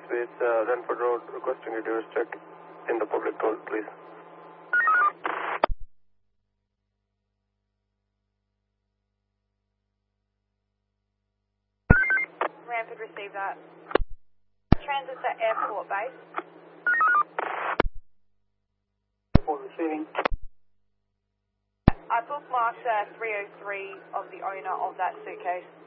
with Renford Road, requesting you to check in the public toll, please. Renford received that. Transit to airport base. Airport receiving. I bookmarked 303 of the owner of that suitcase.